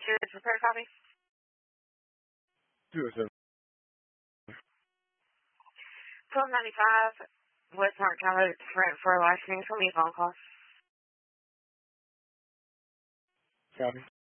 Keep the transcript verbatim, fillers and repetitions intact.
Cheers, repair copy. Two oh seven. twelve ninety-five, West North Carolina, different for licensing. From me phone call. Copy.